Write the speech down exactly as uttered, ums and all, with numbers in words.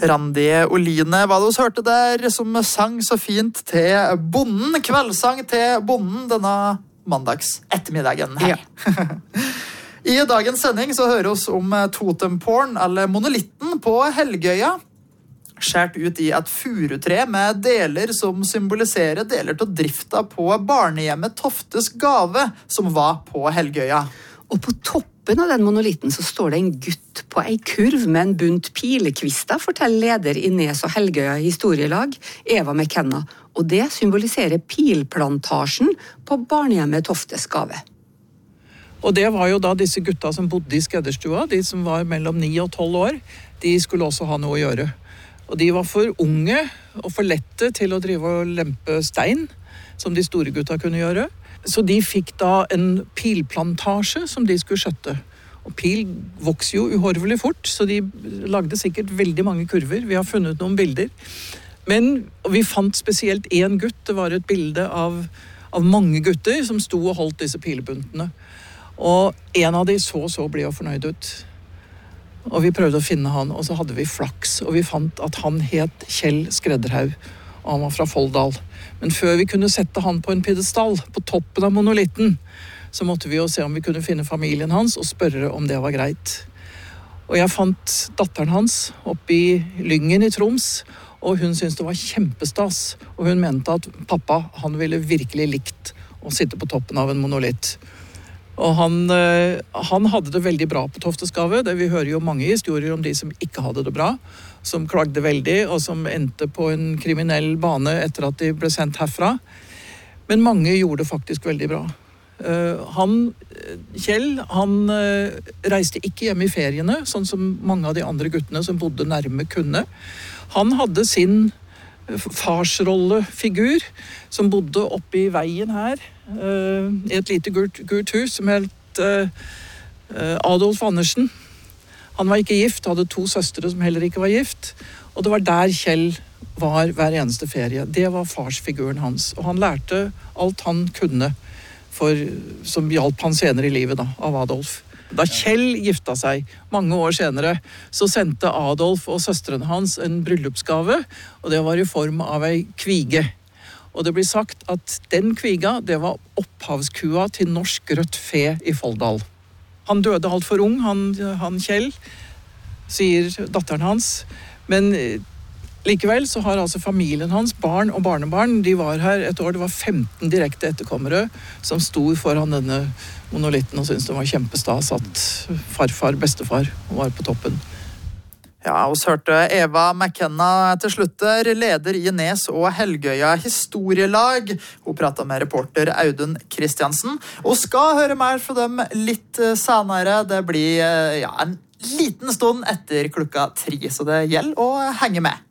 Randi Oline, hva du også hørte der, som sang så fint til bonden, kveldssang til bonden denne mandags ettermiddagen her. Ja. I dagens sending så hører oss om totemporn, eller monolitten på Helgøya, skjært ut i et furutre med deler som symboliserer deler til drifta på barnehjemmet Toftes Gave, som var på Helgøya. Og på toppen av den monolitten så står det en gutt på ei kurv med en bunt pilekvister, forteller leder i Nes og Helgøya historielag, Eva McKenna. Og det symboliserer pilplantasjen på barnehjemmet Toftes Gave. Og det var jo da disse gutta som bodde i skredderstua, de som var mellom ni og tolv år, de skulle også ha noe å gjøre. Og de var for unge og for lette til å drive og lempe stein, som de store gutta kunne gjøre. Så de fikk da en pilplantasje som de skulle skjøtte. Og pil vokser jo uhorvelig fort, så de lagde sikkert veldig mange kurver. Vi har funnet noen bilder. Men vi fant spesielt en gutt. Det var et bilde av, av mange gutter som sto og holdt disse pilebuntene. Og en av de så så blid og fornøyd ut. Og vi prøvde å finne han, og så hadde vi flaks, og vi fant at han het Kjell Skredderhaug, og han var fra Folldal. Men før vi kunne sette han på en piedestal, på toppen av monolitten, så måtte vi jo se om vi kunne finne familien hans, og spørre om det var greit. Og jeg fant datteren hans oppe i Lyngen i Troms, og hun syntes det var kjempestas, og hun mente at pappa, han ville virkelig likt å sitte på toppen av en monolitt. Og han, han hadde det veldig bra på Toftes Gave. Vi hører jo mange historier om de som ikke hadde det bra, som klagde veldig, og som endte på en kriminell bane etter at de ble sendt herfra. Men mange gjorde det faktisk veldig bra. Han, Kjell, han reiste ikke hjem i feriene, sånn som mange av de andre guttene som bodde nærme kunne. Han hadde sin farsrollefigur som bodde oppe i veien her uh, i et lite gult, gult hus som het uh, Adolf Andersen. Han var ikke gift, hadde to søstre som heller ikke var gift, og det var der Kjell var hver eneste ferie. Det var farsfiguren hans, og han lærte alt han kunne for, som hjalp han senere i livet da, av Adolf. Da Kjell gifta seg mange år senere, så sendte Adolf og søstrene hans en bryllupsgave, og det var i form av ei kvige. Og det blir sagt at den kviga, det var opphavskua til norsk rødt fe i Folldal. Han døde alt for ung, han, han Kjell, sier datteren hans, men likevel så har altså familien hans, barn og barnebarn, de var her et år, det var femten direkte etterkommere som sto foran denne monolitten og syntes det var kjempestas at farfar, bestefar var på toppen. Ja, oss hørte Eva McKenna til slutter, leder i Nes og Helgøya historielag. Hun pratet med reporter Audun Kristiansen, og skal høre mer fra dem litt senere. Det blir ja, en liten stund etter klokka tre, så det gjelder å henge med.